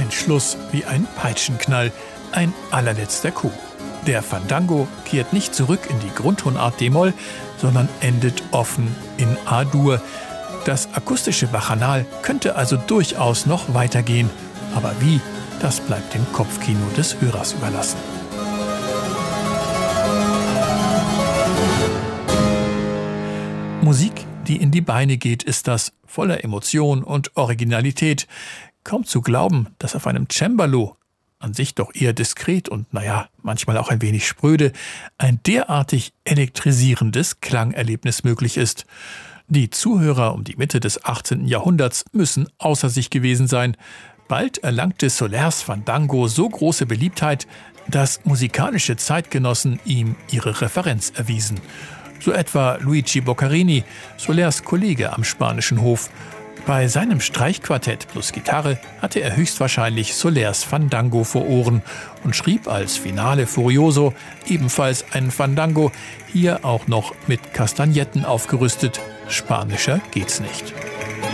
Ein Schluss wie ein Peitschenknall, ein allerletzter Coup. Der Fandango kehrt nicht zurück in die Grundtonart d-Moll, sondern endet offen in A-Dur. Das akustische Bacchanal könnte also durchaus noch weitergehen. Aber wie, das bleibt dem Kopfkino des Hörers überlassen. Musik, die in die Beine geht, ist das, voller Emotion und Originalität. Kaum zu glauben, dass auf einem Cembalo, an sich doch eher diskret und manchmal auch ein wenig spröde, ein derartig elektrisierendes Klangerlebnis möglich ist. Die Zuhörer um die Mitte des 18. Jahrhunderts müssen außer sich gewesen sein. Bald erlangte Solers Fandango so große Beliebtheit, dass musikalische Zeitgenossen ihm ihre Referenz erwiesen. So etwa Luigi Boccherini, Solers Kollege am spanischen Hof. Bei seinem Streichquartett plus Gitarre hatte er höchstwahrscheinlich Solers Fandango vor Ohren und schrieb als Finale Furioso ebenfalls einen Fandango, hier auch noch mit Kastagnetten aufgerüstet. Spanischer geht's nicht.